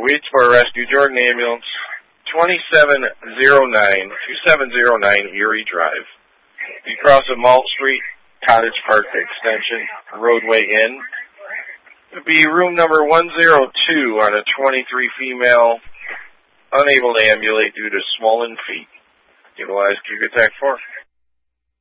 Waits for a rescue. Jordan Ambulance, 2709 Erie Drive. You cross at Malt Street, Cottage Park Extension, roadway in. It'll be room number 102 on a 23 female, unable to ambulate due to swollen feet. Utilize Q Attack 4.